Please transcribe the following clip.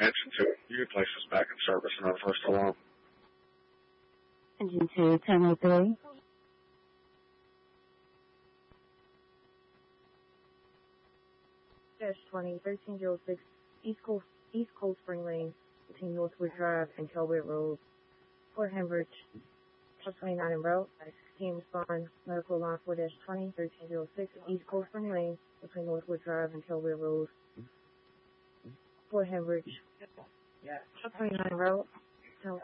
Engine 2, you place us back in service in our first alarm. Engine 2, Terminal 3. Dash 20, 1306, East Cold Spring Lane, between Northwood Drive and Kelwood Road. Fort Hembridge, Plus 29 en route, 16 respond, medical line 4-20, 1306, East Cold Spring Lane, between Northwood Drive and Kelwood Road. Fort Hembridge, Plus 29 en route,